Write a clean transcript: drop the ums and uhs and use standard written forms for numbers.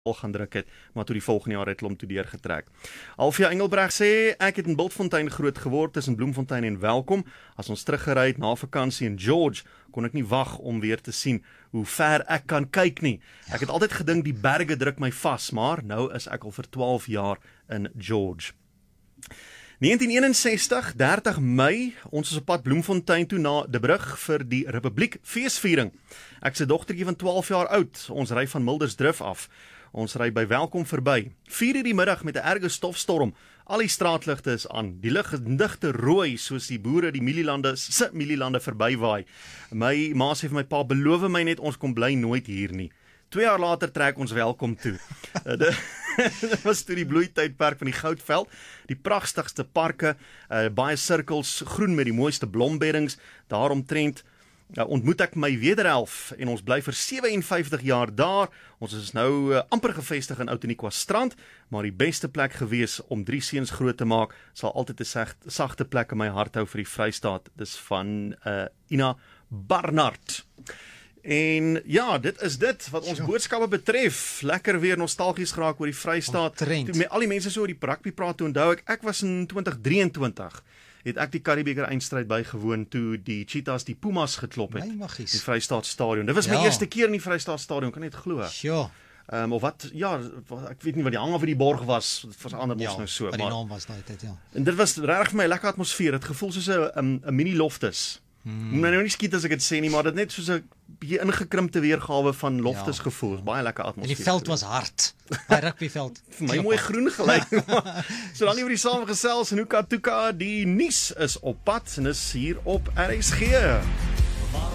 gaan druk het, maar toe die volgende jaar het hulle hom toe deurgetrek. Alfia Engelbreg sê, ek het in Bultfontein groot geword tussen Bloemfontein en Welkom. As ons teruggery het na vakansie in George, kon ek nie wag om weer te sien hoe ver ek kan kyk nie. Ek het altyd gedink die berge druk my vas, maar nou is ek al vir 12 jaar in George. 1961, 30 Mei, ons is op pad Bloemfontein toe na De Brug vir die Republiek feesviering. Ek se dogtertjie van 12 jaar oud, ons ry van Mildersdrif af. Ons ry by Welkom verby. 4:00 die middag met 'n erge stofstorm. Al die straatligte is aan. Die lug is digte rooi soos die boere die mielielande verbywaai. My ma sê vir my pa, beloof my net ons kom bly nooit hier nie. 2 jaar later trek ons Welkom toe. Dit was toe die bloeitydperk van die Goudveld, die pragtigste parke, baie sirkels, groen met die mooiste blombeddings, daaromtrent ontmoet ek my wederhelf en ons bly vir 57 jaar daar. Ons is nou amper gevestig in Outeniqua Strand, maar die beste plek gewees om 3 seuns groot te maak, sal altyd 'n sagte plek in my hart hou vir die Vrystaat. Dis van Ina Barnard. En ja, dit is dit wat ons boodskappe betref. Lekker weer nostalgies geraak oor die Vrystaat. Toe met al die mense so oor die rugby praat, toe onthou ek was in 2023, het ek die Curriebeeker eindstryd bygewoon toe die Cheetahs die Pumas geklop het. Die Vrystaat Stadion. Dit was my eerste keer in die Vrystaat Stadion, kan net glo. Of wat, ja, ek weet nie wat die hang van die borg was, dit verander ons nou so. Maar die naam was daai tyd, En dit was regtig vir my 'n lekker atmosfeer. Dit gevoel soos 'n mini Loftus. Moet nou nie skiet as ek dit sê nie, maar dit net soos 'n bietjie ingekrimpte weergawe van Loftus gevoel. Baie lekker atmosfeer. En die veld was hard. Daai rugbyveld. Vir my mooi groen gelyk. Solank jy oor die saamgesels en hoe Katuka, die nuus is op pad en is hier op RSG.